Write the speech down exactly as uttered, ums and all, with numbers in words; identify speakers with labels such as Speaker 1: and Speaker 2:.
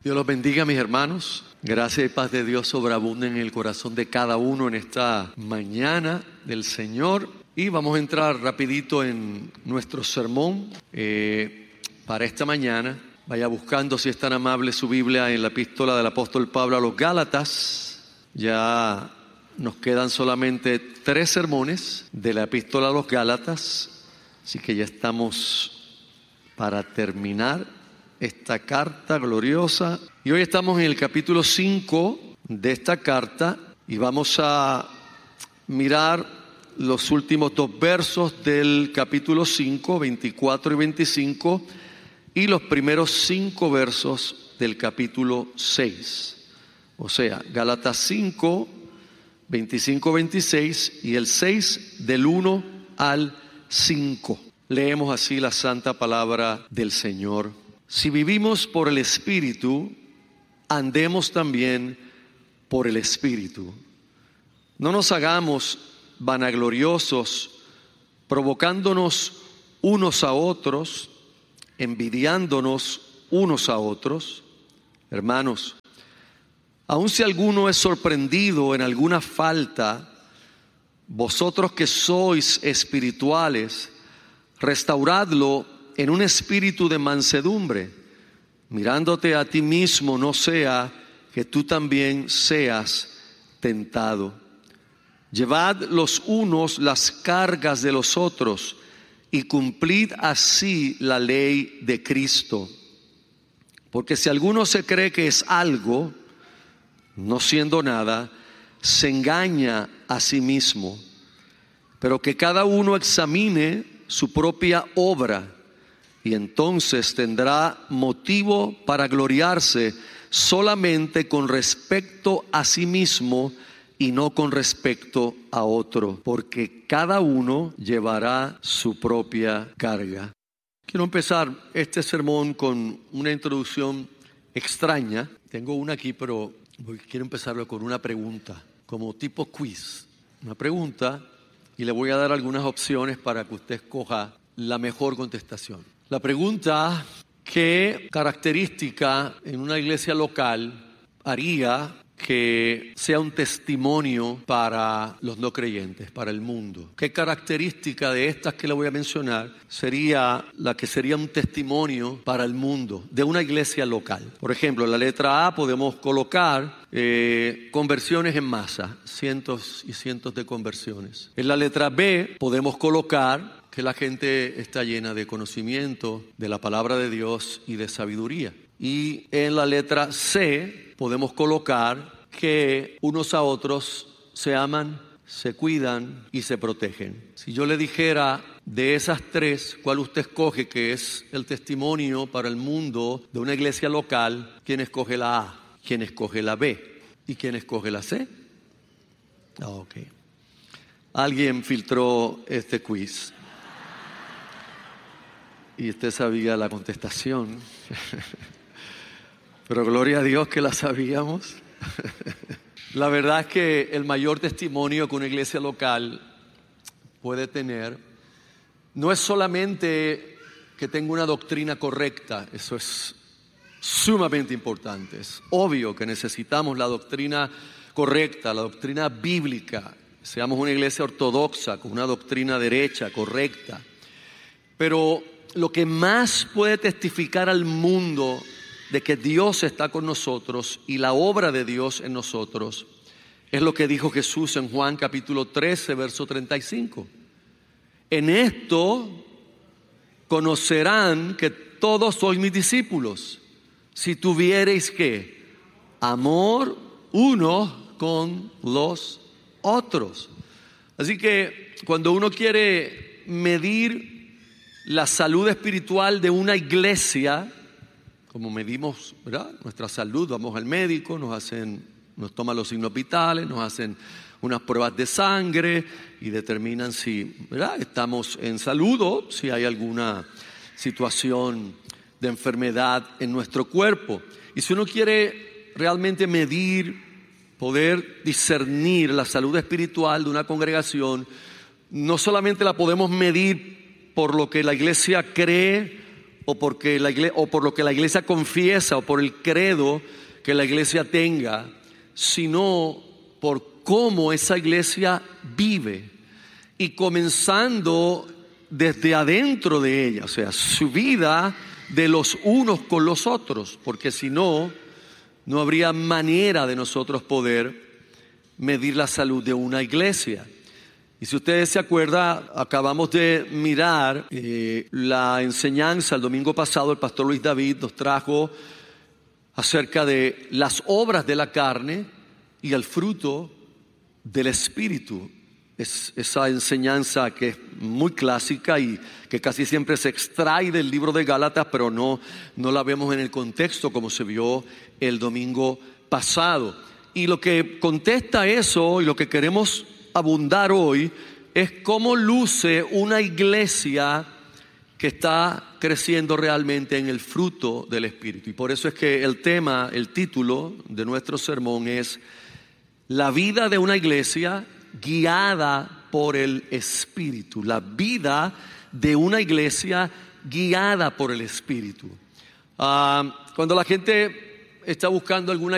Speaker 1: Dios los bendiga, mis hermanos. Gracia y paz de Dios sobreabunden en el corazón de cada uno en esta mañana del Señor. Y vamos a entrar rapidito en nuestro sermón eh, para esta mañana. Vaya buscando, si es tan amable, su Biblia en la epístola del apóstol Pablo a los Gálatas. Ya nos quedan solamente tres sermones de la epístola a los Gálatas. Así que ya estamos para terminar esta carta gloriosa. Y hoy estamos en el capítulo cinco de esta carta y vamos a mirar los últimos dos versos del capítulo cinco, veinticuatro y veinticinco, y los primeros cinco versos del capítulo seis. O sea, Gálatas cinco, veinticinco, veintiséis y el seis del uno al cinco. Leemos así la santa palabra del Señor. Si vivimos por el Espíritu, andemos también por el Espíritu. No nos hagamos vanagloriosos, provocándonos unos a otros, envidiándonos unos a otros. Hermanos, aun si alguno es sorprendido en alguna falta, vosotros que sois espirituales, restauradlo en un espíritu de mansedumbre, mirándote a ti mismo, no sea que tú también seas tentado. Llevad los unos las cargas de los otros y cumplid así la ley de Cristo. Porque si alguno se cree que es algo, no siendo nada, se engaña a sí mismo. Pero que cada uno examine su propia obra, y entonces tendrá motivo para gloriarse solamente con respecto a sí mismo y no con respecto a otro, porque cada uno llevará su propia carga. Quiero empezar este sermón con una introducción extraña. Tengo una aquí, pero quiero empezarlo con una pregunta, como tipo quiz. Una pregunta, y le voy a dar algunas opciones para que usted escoja la mejor contestación. La pregunta: ¿qué característica en una iglesia local haría que sea un testimonio para los no creyentes, para el mundo? ¿Qué característica de estas que le voy a mencionar sería la que sería un testimonio para el mundo de una iglesia local? Por ejemplo, en la letra A podemos colocar eh, conversiones en masa, cientos y cientos de conversiones. En la letra B podemos colocar que la gente está llena de conocimiento de la palabra de Dios y de sabiduría. Y en la letra C podemos colocar que unos a otros se aman, se cuidan y se protegen. Si yo le dijera de esas tres, ¿cuál usted escoge que es el testimonio para el mundo de una iglesia local? ¿Quién escoge la A? ¿Quién escoge la B? ¿Y quién escoge la C? Ah, ok. Alguien filtró este quiz. Y usted sabía la contestación. Pero gloria a Dios que la sabíamos. La verdad es que el mayor testimonio que una iglesia local puede tener no es solamente que tenga una doctrina correcta. Eso es sumamente importante. Es obvio que necesitamos la doctrina correcta, la doctrina bíblica. Seamos una iglesia ortodoxa con una doctrina derecha, correcta. Pero lo que más puede testificar al mundo de que Dios está con nosotros y la obra de Dios en nosotros es lo que dijo Jesús en Juan capítulo trece, verso treinta y cinco. En esto conocerán que todos sois mis discípulos, si tuviereis ¿qué? Amor uno con los otros. Así que cuando uno quiere medir la salud espiritual de una iglesia, como medimos, ¿verdad?, nuestra salud, vamos al médico, nos hacen, nos toman los signos vitales, nos hacen unas pruebas de sangre y determinan si, ¿verdad?, estamos en salud o si hay alguna situación de enfermedad en nuestro cuerpo. Y si uno quiere realmente medir, poder discernir la salud espiritual de una congregación, no solamente la podemos medir por lo que la iglesia cree o, porque la iglesia, o por lo que la iglesia confiesa o por el credo que la iglesia tenga, sino por cómo esa iglesia vive, y comenzando desde adentro de ella, o sea, su vida de los unos con los otros, porque si no, no habría manera de nosotros poder medir la salud de una iglesia. Y si ustedes se acuerdan, acabamos de mirar eh, la enseñanza el domingo pasado. El pastor Luis David nos trajo acerca de las obras de la carne y el fruto del Espíritu. Es esa enseñanza que es muy clásica y que casi siempre se extrae del libro de Gálatas, pero no, no la vemos en el contexto como se vio el domingo pasado. Y lo que contesta eso y lo que queremos abundar hoy es cómo luce una iglesia que está creciendo realmente en el fruto del Espíritu. Y por eso es que el tema, el título de nuestro sermón es la vida de una iglesia guiada por el Espíritu. La vida de una iglesia guiada por el Espíritu. Uh, cuando la gente está buscando alguna